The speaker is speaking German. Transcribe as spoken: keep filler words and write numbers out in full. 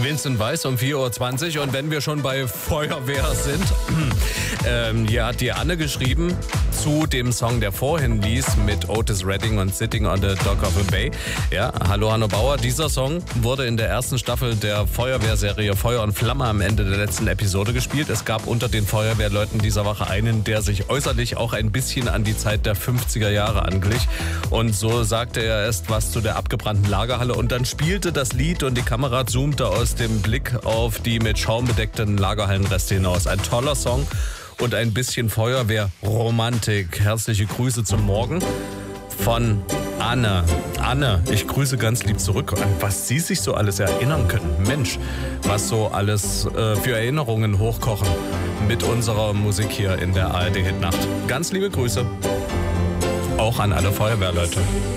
Vincent Weiss um vier Uhr zwanzig. Und wenn wir schon bei Feuerwehr sind, ähm, hier hat die Anne geschrieben zu dem Song, der vorhin ließ mit Otis Redding und Sitting on the Dock of a Bay. Ja, hallo Hanno Bauer. Dieser Song wurde in der ersten Staffel der Feuerwehrserie Feuer und Flamme am Ende der letzten Episode gespielt. Es gab unter den Feuerwehrleuten dieser Wache einen, der sich äußerlich auch ein bisschen an die Zeit der fünfziger Jahre anglich. Und so sagte er erst was zu der abgebrannten Lagerhalle und dann spielte das Lied und die Kamera zoomte aus dem Blick auf die mit Schaum bedeckten Lagerhallenreste hinaus. Ein toller Song und ein bisschen Feuerwehrromantik. Herzliche Grüße zum Morgen von Anne. Anne, ich grüße ganz lieb zurück, an was Sie sich so alles erinnern können. Mensch, was so alles äh, für Erinnerungen hochkochen mit unserer Musik hier in der A R D Hitnacht. Ganz liebe Grüße auch an alle Feuerwehrleute.